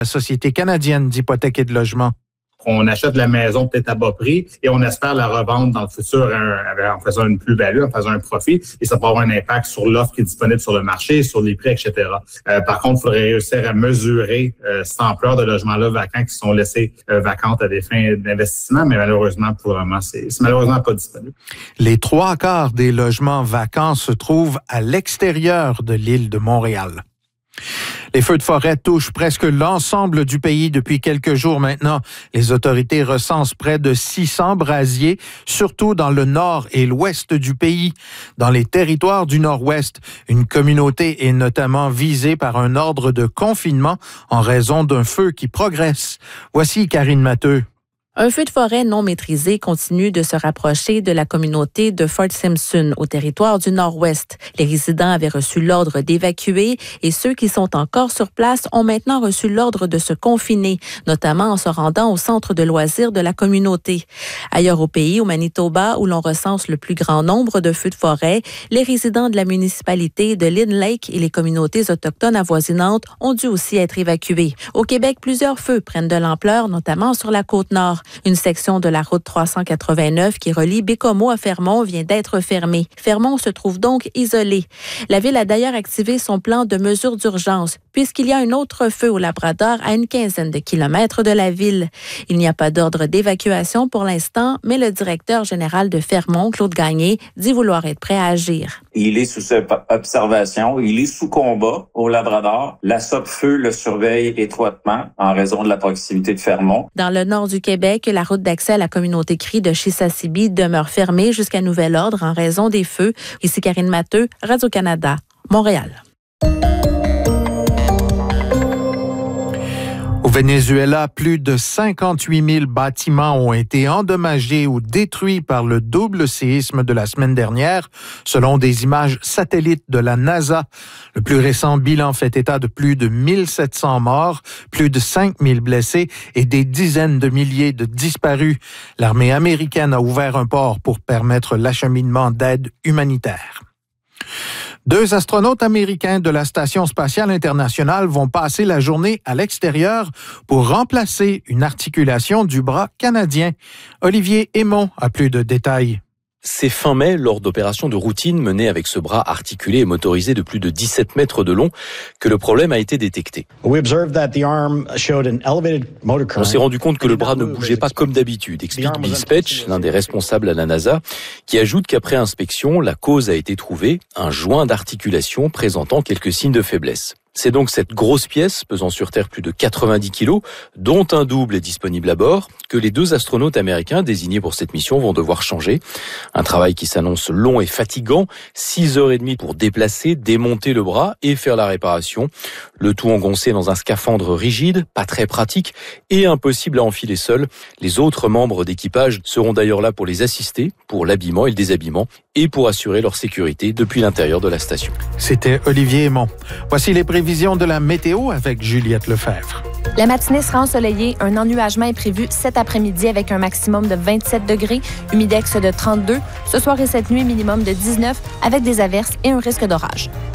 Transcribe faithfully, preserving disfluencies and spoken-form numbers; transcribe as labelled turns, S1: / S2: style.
S1: la Société canadienne d'hypothèques et de logement.
S2: On achète la maison peut-être à bas prix et on espère la revendre dans le futur en faisant une plus-value, en faisant un profit. Et ça peut avoir un impact sur l'offre qui est disponible sur le marché, sur les prix, et cetera. Euh, par contre, il faudrait réussir à mesurer euh, cette ampleur de logements-là vacants qui sont laissés euh, vacantes à des fins d'investissement, mais malheureusement, pour le moment, c'est, c'est malheureusement pas disponible.
S1: Les trois quarts des logements vacants se trouvent à l'extérieur de l'île de Montréal. Les feux de forêt touchent presque l'ensemble du pays depuis quelques jours maintenant. Les autorités recensent près de six cents brasiers, surtout dans le nord et l'ouest du pays. Dans les territoires du nord-ouest, une communauté est notamment visée par un ordre de confinement en raison d'un feu qui progresse. Voici Karine Matteux.
S3: Un feu de forêt non maîtrisé continue de se rapprocher de la communauté de Fort Simpson, au territoire du Nord-Ouest. Les résidents avaient reçu l'ordre d'évacuer et ceux qui sont encore sur place ont maintenant reçu l'ordre de se confiner, notamment en se rendant au centre de loisirs de la communauté. Ailleurs au pays, au Manitoba, où l'on recense le plus grand nombre de feux de forêt, les résidents de la municipalité de Lynn Lake et les communautés autochtones avoisinantes ont dû aussi être évacués. Au Québec, plusieurs feux prennent de l'ampleur, notamment sur la Côte-Nord. Une section de la route trois cent quatre-vingt-neuf qui relie Bécomo à Fermont vient d'être fermée. Fermont se trouve donc isolé. La ville a d'ailleurs activé son plan de mesures d'urgence, puisqu'il y a un autre feu au Labrador à une quinzaine de kilomètres de la ville. Il n'y a pas d'ordre d'évacuation pour l'instant, mais le directeur général de Fermont, Claude Gagné, dit vouloir être prêt à agir.
S4: Il est sous observation, il est sous combat au Labrador. La Sopfeu le surveille étroitement en raison de la proximité de Fermont.
S3: Dans le nord du Québec, la route d'accès à la communauté Cri de Chisasibi demeure fermée jusqu'à nouvel ordre en raison des feux. Ici Karine Matteux, Radio-Canada, Montréal.
S1: Au Venezuela, plus de cinquante-huit mille bâtiments ont été endommagés ou détruits par le double séisme de la semaine dernière, selon des images satellites de la NASA. Le plus récent bilan fait état de plus de mille sept cents morts, plus de cinq mille blessés et des dizaines de milliers de disparus. L'armée américaine a ouvert un port pour permettre l'acheminement d'aide humanitaire. Deux astronautes américains de la Station spatiale internationale vont passer la journée à l'extérieur pour remplacer une articulation du bras canadien. Olivier Aymon a plus de détails.
S5: C'est fin mai, lors d'opérations de routine menées avec ce bras articulé et motorisé de plus de dix-sept mètres de long, que le problème a été détecté. On s'est rendu compte que le bras ne bougeait pas comme d'habitude, explique Bill Spetch, l'un des responsables à la NASA, qui ajoute qu'après inspection, la cause a été trouvée, un joint d'articulation présentant quelques signes de faiblesse. C'est donc cette grosse pièce, pesant sur Terre plus de quatre-vingt-dix kilos, dont un double est disponible à bord, que les deux astronautes américains désignés pour cette mission vont devoir changer. Un travail qui s'annonce long et fatigant, six heures et demie pour déplacer, démonter le bras et faire la réparation. Le tout engoncé dans un scaphandre rigide, pas très pratique et impossible à enfiler seul. Les autres membres d'équipage seront d'ailleurs là pour les assister, pour l'habillement et le déshabillement, et pour assurer leur sécurité depuis l'intérieur de la station.
S1: C'était Olivier Aymon. Voici les prévisions de la météo avec Juliette Lefebvre.
S6: La matinée sera ensoleillée. Un ennuagement est prévu cet après-midi avec un maximum de vingt-sept degrés, humidex de trente-deux. Ce soir et cette nuit, minimum de dix-neuf avec des averses et un risque d'orage.